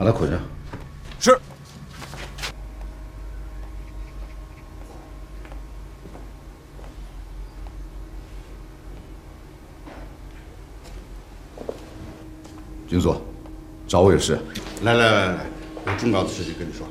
把他捆上。 是。 军座，找我有事。 来，有重要的事情跟你说。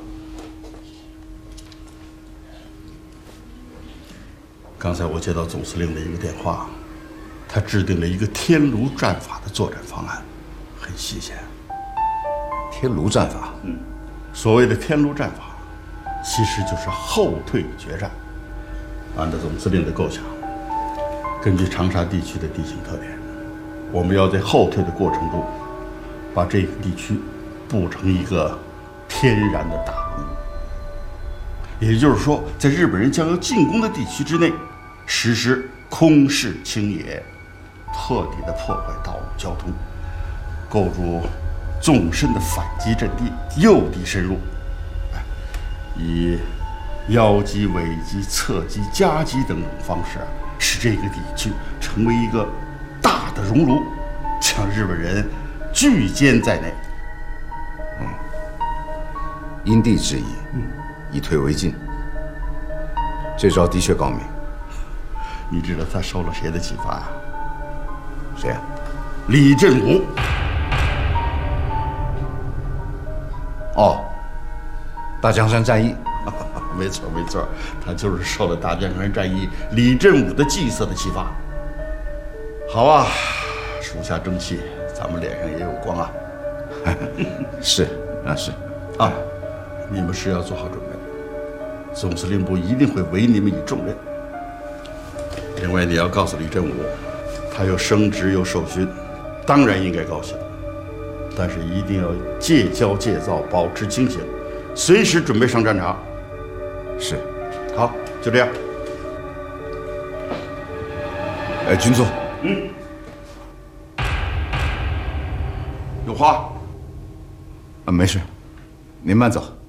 刚才我接到总司令的一个电话，他制定了一个天炉战法的作战方案，很新鲜。 天炉战法， 所谓的天炉战法，其实就是后退决战。按照总司令的构想，根据长沙地区的地形特点，我们要在后退的过程中，把这个地区布成一个天然的大炉。也就是说，在日本人将要进攻的地区之内，实施空势清野，彻底的破坏道路交通，构筑纵深的反击阵地，诱敌深入，以邀击、尾击、侧击、夹击等种方式，使这个地区成为一个大的熔炉，将日本人拒歼在内。 因地制宜，以退为进。这招的确高明。 你知道他受了谁的启发呀？ 谁呀？ 李振武。 哦，大江山战役。 没错，他就是受了大江山战役李振武的计策的启发。好啊，属下争气，咱们脸上也有光啊。 是啊，你们是要做好准备，总司令部一定会委你们以重任。另外，你要告诉李振武，他又升职又受勋，当然应该高兴，但是一定要戒骄戒躁，保持清醒，随时准备上战场。 是。 好，就这样。 军座。 有话？ 没事，您慢走。